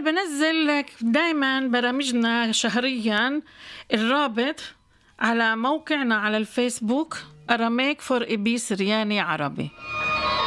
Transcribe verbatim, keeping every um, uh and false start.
بنزل دايما برامجنا شهريا الرابط على موقعنا على الفيسبوك أراميك فور إبي سرياني عربي.